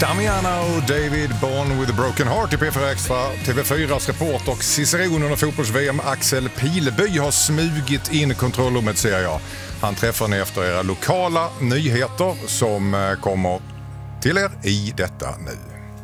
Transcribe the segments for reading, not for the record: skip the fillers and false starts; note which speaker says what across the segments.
Speaker 1: Damiana och David Born with a broken heart i P4 Extra. TV4s reporter och ciceron under fotbolls-VM Axel Pileby har smugit in kontrollrummet, säger jag. Han träffar ni efter era lokala nyheter som kommer till er i detta nu.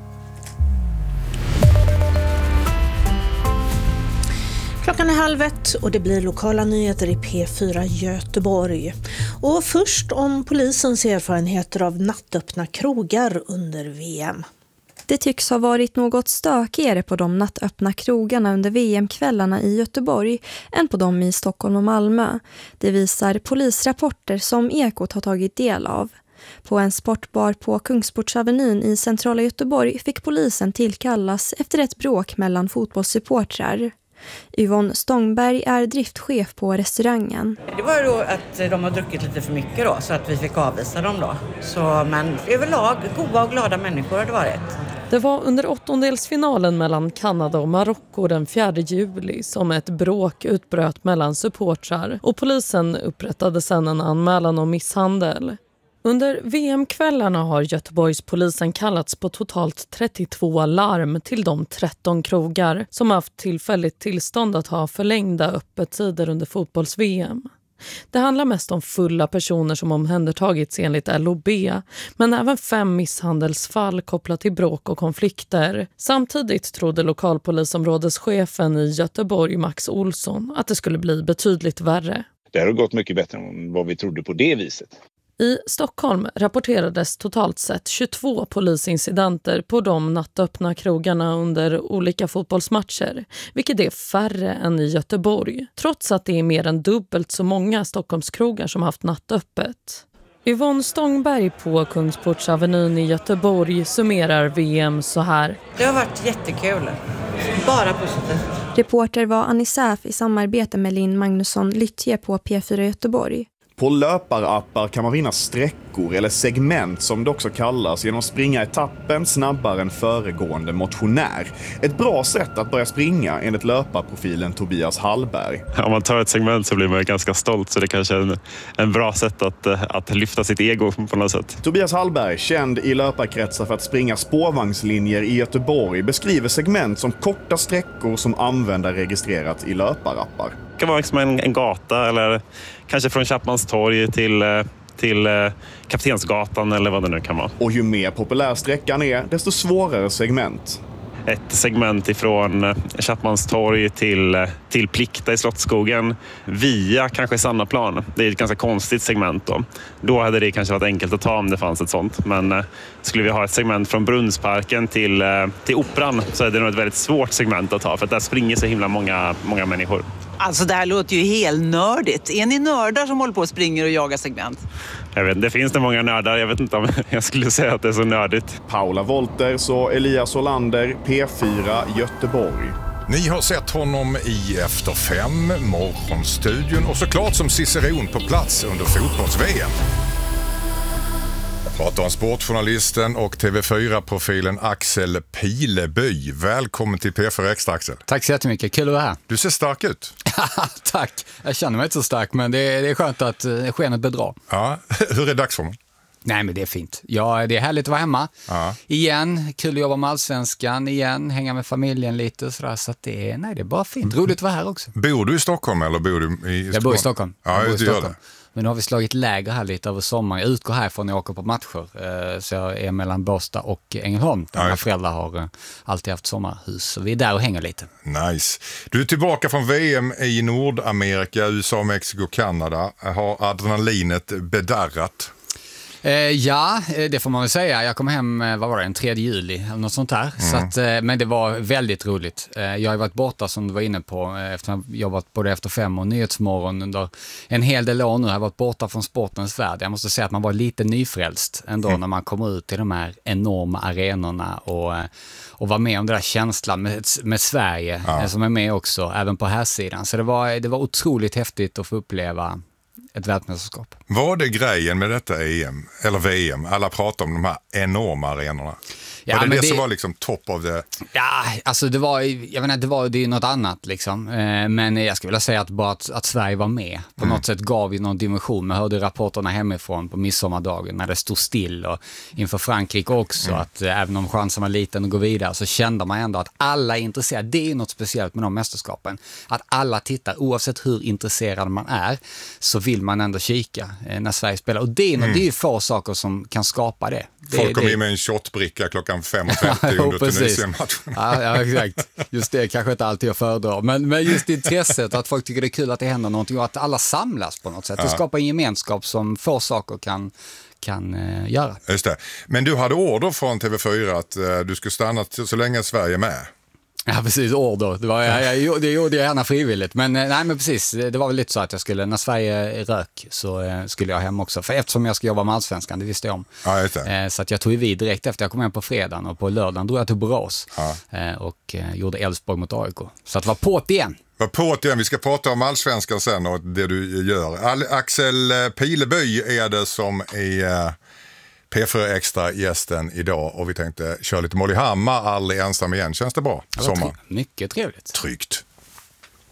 Speaker 2: Klockan är 12:30 och det blir lokala nyheter i P4 Göteborg. Och först om polisens erfarenheter av nattöppna krogar under VM.
Speaker 3: Det tycks ha varit något stökigare på de nattöppna krogarna under VM-kvällarna i Göteborg än på dem i Stockholm och Malmö. Det visar polisrapporter som Ekot har tagit del av. På en sportbar på Kungsportsavenyn i centrala Göteborg fick polisen tillkallas efter ett bråk mellan fotbollssupportrar. Yvonne Stångberg är driftchef på restaurangen.
Speaker 4: Det var ju då att de har druckit lite för mycket då, så att vi fick avvisa dem då. Men överlag goda och glada människor har det varit.
Speaker 5: Det var under åttondelsfinalen mellan Kanada och Marocko den 4 juli som ett bråk utbröt mellan supportrar och polisen upprättade sedan en anmälan om misshandel. Under VM-kvällarna har Göteborgs polisen kallats på totalt 32 larm till de 13 krogar som haft tillfälligt tillstånd att ha förlängda öppettider under fotbolls-VM. Det handlar mest om fulla personer som omhändertagits enligt LOB, men även 5 misshandelsfall kopplat till bråk och konflikter. Samtidigt trodde lokalpolisområdeschefen i Göteborg, Max Olsson, att det skulle bli betydligt värre.
Speaker 6: Det har gått mycket bättre än vad vi trodde på det viset.
Speaker 5: I Stockholm rapporterades totalt sett 22 polisincidenter på de nattöppna krogarna under olika fotbollsmatcher, vilket är färre än i Göteborg, trots att det är mer än dubbelt så många Stockholmskrogar som haft nattöppet. Yvonne Stångberg på Kungsportsavenyn i Göteborg summerar VM så här.
Speaker 4: Det har varit jättekul. Bara positivt.
Speaker 3: Reporter var Anisaf i samarbete med Linn Magnusson Lyttje på P4 Göteborg.
Speaker 7: På löparappar kan man vinna sträckor eller segment som det också kallas genom att springa etappen snabbare än föregående motionär. Ett bra sätt att börja springa enligt löparprofilen Tobias Hallberg.
Speaker 8: Om man tar ett segment så blir man ganska stolt, så det kanske är en bra sätt att lyfta sitt ego på något sätt.
Speaker 7: Tobias Hallberg, känd i löparkretsar för att springa spårvagnslinjer i Göteborg, beskriver segment som korta sträckor som användare registrerat i löparappar.
Speaker 8: Det kan vara liksom en gata eller kanske från Chapmans torg till Kaptensgatan eller vad det nu kan vara.
Speaker 7: Och ju mer populär sträckan är, desto svårare segment.
Speaker 8: Ett segment ifrån Chapmans torg till Plikta i Slottsskogen via kanske Sannaplan. Det är ett ganska konstigt segment då. Då hade det kanske varit enkelt att ta om det fanns ett sånt. Men skulle vi ha ett segment från Brunnsparken till Operan så är det nog ett väldigt svårt segment att ta. För att där springer så himla många människor.
Speaker 9: Alltså det här låter ju helt nördigt. Är ni nördar som håller på och springer och jagar segment?
Speaker 8: Jag vet, det finns det många nördar. Jag vet inte om jag skulle säga att det är så nördigt.
Speaker 7: Paula Wolters och Elias Olander, P4 Göteborg.
Speaker 1: Ni har sett honom i Efter 5, Morgonstudion och såklart som ciceron på plats under fotbolls-VM. Jag pratar om sportjournalisten och TV4-profilen Axel Pileby. Välkommen till P4 Extra, Axel.
Speaker 10: Tack så jättemycket, kul att vara här.
Speaker 1: Du ser stark ut.
Speaker 10: Tack, jag känner mig inte så stark, men det är skönt att skenet bedrar.
Speaker 1: Ja, hur är dagsformen?
Speaker 10: Nej, men det är fint. Ja, det är härligt att vara hemma.
Speaker 1: Ja.
Speaker 10: Igen, kul att jobba med Allsvenskan igen, hänga med familjen lite och sådär. Så att det är bara fint. Roligt att vara här också.
Speaker 1: Bor du i Stockholm eller bor du i Stockholm?
Speaker 10: Jag bor i Stockholm.
Speaker 1: Ja,
Speaker 10: jag bor i
Speaker 1: gör
Speaker 10: Stockholm. Men nu har vi slagit läger här lite över sommaren. Jag utgår härifrån när jag åker på matcher. Så jag är mellan Båstad och Ängelholm. Där mina föräldrar har alltid haft sommarhus. Så vi är där och hänger lite.
Speaker 1: Nice. Du är tillbaka från VM i Nordamerika, USA, Mexiko, Kanada. Har adrenalinet bedarrat?
Speaker 10: Ja, det får man väl säga. Jag kom hem, den 3 juli eller något sånt där. Så att, men det var väldigt roligt. Jag har varit borta, som du var inne på, efter att ha jobbat både Efter 5 och Nyhetsmorgon under en hel del år nu. Jag har varit borta från sportens värld. Jag måste säga att man var lite nyfrälst ändå när man kommer ut till de här enorma arenorna och var med om den där känslan med Sverige som är med också, även på här sidan. Så det var otroligt häftigt att få uppleva ett världsmästerskap.
Speaker 1: Var det grejen med detta EM eller VM? Alla pratar om de här enorma arenorna.
Speaker 10: Ja,
Speaker 1: var det
Speaker 10: men
Speaker 1: det som var liksom top of the...
Speaker 10: Ja, alltså det är ju något annat liksom. Men jag skulle vilja säga att bara att Sverige var med på något sätt gav ju någon dimension. Man hörde rapporterna hemifrån på midsommardagen när det stod still och inför Frankrike också att även om chansen var liten att gå vidare så kände man ändå att alla är intresserade. Det är något speciellt med de mästerskapen. Att alla tittar, oavsett hur intresserad man är, så vill man ändå kika när Sverige spelar. Och det är ju få saker som kan skapa det.
Speaker 1: Folk kommer in med en shotbricka klockan 5:30 under Tunisien-matchen.
Speaker 10: Ja, exakt. Just det kanske inte alltid jag föredrar. Men just intresset, att folk tycker det är kul att det händer någonting och att alla samlas på något sätt. Det skapar en gemenskap som få saker kan göra.
Speaker 1: Just det. Men du hade order från TV4 att du skulle stanna så länge Sverige är med.
Speaker 10: Ja, precis, order. Det gjorde jag gärna frivilligt. Men nej, men precis, det var väl lite så att jag skulle, när Sverige rök så skulle jag hem också. För eftersom jag ska jobba med Allsvenskan, det visste jag om.
Speaker 1: Ja, just det.
Speaker 10: Så att jag tog vid direkt efter jag kom hem på fredagen och på lördagen drog jag till Borås och gjorde Elfsborg mot AIK. Så att det var på't igen.
Speaker 1: Vi ska prata om Allsvenskan sen och det du gör. Axel Pileby är det som är P4 Extra gästen idag och vi tänkte köra lite Molly Hammar, aldrig ensam igen. Känns det bra? Sommar.
Speaker 10: Mycket trevligt.
Speaker 1: Tryggt.